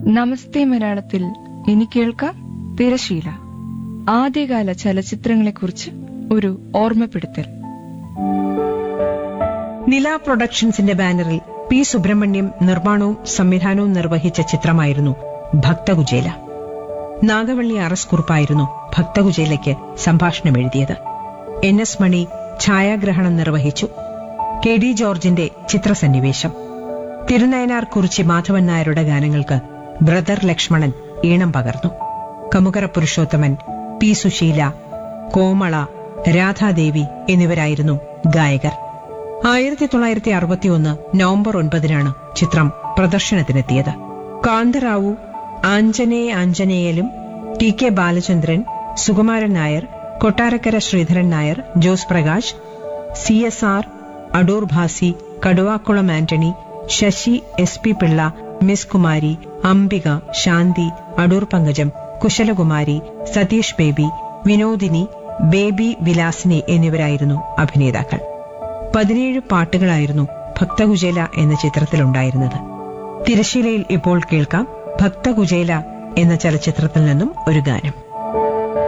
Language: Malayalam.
നമസ്തേ മലയാളത്തിൽ ഇനി കേൾക്കാം തിരശീല. ആദ്യകാല ചലച്ചിത്രങ്ങളെക്കുറിച്ച് ഒരു ഓർമ്മപ്പെടുത്തൽ. നില പ്രൊഡക്ഷൻസിന്റെ ബാനറിൽ പി സുബ്രഹ്മണ്യം നിർമ്മാണവും സംവിധാനവും നിർവഹിച്ച ചിത്രമായിരുന്നു ഭക്തകുചേല. നാഗവള്ളി അറസ് കുറുപ്പായിരുന്നു ഭക്തകുചേലയ്ക്ക് സംഭാഷണം എഴുതിയത്. NS മണി ഛായാഗ്രഹണം നിർവഹിച്ചു. KD ജോർജിന്റെ ചിത്രസന്നിവേശം. തിരുനയനാർ കുറിച്ചി മാധവൻ നായരുടെ ഗാനങ്ങൾക്ക് ബ്രദർ ലക്ഷ്മണൻ ഈണം പകർന്നു. കമുകറ പുരുഷോത്തമൻ, P സുശീല, കോമള, രാധാദേവി എന്നിവരായിരുന്നു ഗായകർ. 1961 നവംബർ 9 ചിത്രം പ്രദർശനത്തിനെത്തിയത്. Kantha Rao, ആഞ്ജനേയലും TK Balachandran, Sukumaran Nair, Kottarakkara Sreedharan Nair, Jose Prakash, CSR, Adoor Bhasi, Kaduvakulam Antony, Sasi, SP Pillai, miss Kumari, Ambika, ശാന്തി, അടൂർ പങ്കജം, കുശലകുമാരി, സതീഷ് ബേബി, വിനോദിനി, ബേബി വിലാസിനി എന്നിവരായിരുന്നു അഭിനേതാക്കൾ. 17 പാട്ടുകളായിരുന്നു ഭക്തകുചേല എന്ന ചിത്രത്തിലുണ്ടായിരുന്നത്. തിരശീലയിൽ ഇപ്പോൾ കേൾക്കാം ഭക്തകുചേല എന്ന ചലച്ചിത്രത്തിൽ നിന്നും ഒരു ഗാനം.